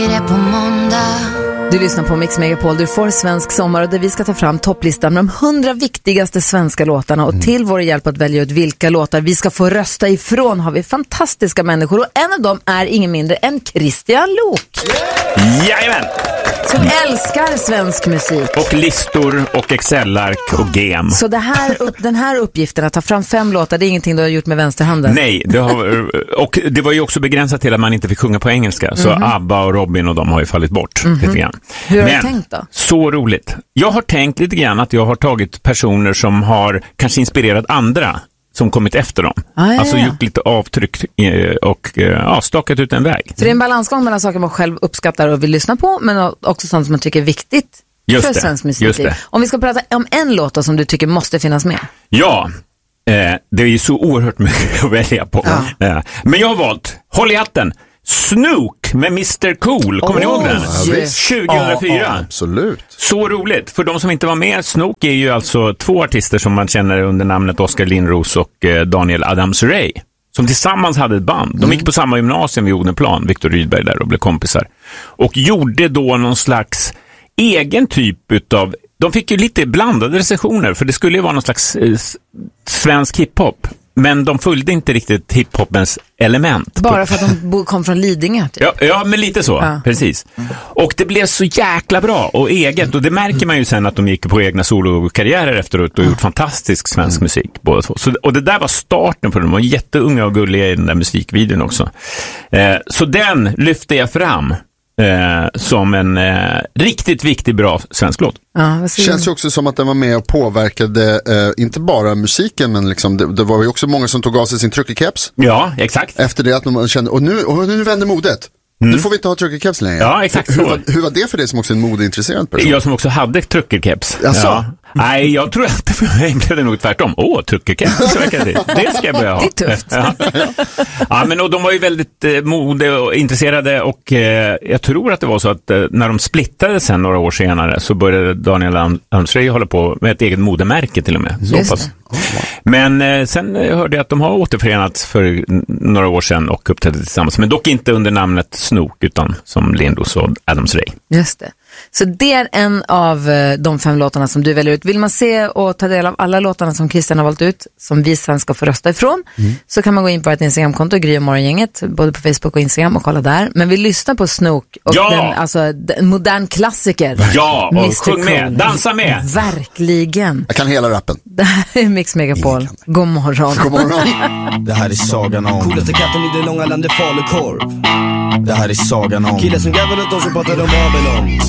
Det är på måndag. Du lyssnar på Mix Megapol, du får svensk sommar och där vi ska ta fram topplistan med de 100 viktigaste svenska låtarna och till vår hjälp att välja ut vilka låtar vi ska få rösta ifrån har vi fantastiska människor och en av dem är ingen mindre än Christian Lok. Jajamän! Som älskar svensk musik. Och listor och Excel-ark och gem. Så den här uppgiften att ta fram 5 låtar, det är ingenting du har gjort med vänsterhanden? Nej, och det var ju också begränsat till att man inte fick sjunga på engelska. Så ABBA och Robin och de har ju fallit bort lite grann. Hur har du tänkt då? Så roligt. Jag har tänkt lite grann att jag har tagit personer som har kanske inspirerat andra som kommit efter dem. Alltså gjort lite avtryck och stakat ut en väg. Så det är en balansgång mellan saker man själv uppskattar och vill lyssna på, men också sånt som man tycker är viktigt för svensk musik. Om vi ska prata om en låt då, som du tycker måste finnas med. Ja, det är ju så oerhört mycket att välja på. Men jag har valt, håll i hatten, Snook med Mr. Cool. Kommer ni ihåg den? 2004. Ja, absolut. Så roligt. För de som inte var med, Snook är ju alltså 2 artister som man känner under namnet Oskar Lindros och Daniel Adams-Ray. Som tillsammans hade ett band. De gick på samma gymnasium vid Odenplan, Viktor Rydberg där, och blev kompisar. Och gjorde då någon slags egen typ utav... De fick ju lite blandade recensioner, för det skulle ju vara någon slags svensk hiphop. Men de följde inte riktigt hiphopens element. Bara för att de kom från Lidingö? Typ. Ja, men lite så. Precis. Och det blev så jäkla bra och eget. Och det märker man ju sen att de gick på egna solokarriärer efteråt och gjort fantastisk svensk musik. Båda två. Och det där var starten för dem. De var jätteunga och gulliga i den där musikvideon också. Så den lyfte jag fram som en riktigt viktig bra svensk låt. Det känns ju också som att den var med och påverkade inte bara musiken, men liksom, det var ju också många som tog av sig sin truckercaps. Ja, exakt. Efter det att man kände, och nu vänder modet. Nu får vi inte ha truckercaps längre. Ja, exakt. Hur var det för dig som också är en modeintresserad person? Jag som också hade truckercaps. Ja. Nej, jag tror att det är nog tvärtom. Truckercaps, det ska jag börja ha. Det är tufft. Ja, men och de var ju väldigt mode och intresserade, och jag tror att det var så att när de splittade sen några år senare så började Daniel Adams-Ray hålla på med ett eget modemärke till och med. Så pass. Men sen hörde jag att de har återförenats för några år sedan och uppträdde tillsammans, men dock inte under namnet Snook utan som Lindros och Adams-Ray. Just det. Så det är en av de 5 låtarna som du väljer ut. Vill man se och ta del av alla låtarna som Christian har valt ut, som vi sen ska få rösta ifrån, så kan man gå in på ett Instagramkonto, Gry och Morgongänget, både på Facebook och Instagram, och kolla där. Men vi lyssnar på Snook och en modern klassiker. Ja, och Mr. sjung med, Cool. dansa med. Verkligen. Jag kan hela rappen. Det här är Mix Megapol. God morgon. God morgon. Det här är sagan om coolaste katten i det långa landet Falukorv. Det här är sagan om killen som gav runt oss och pratade om Babylon.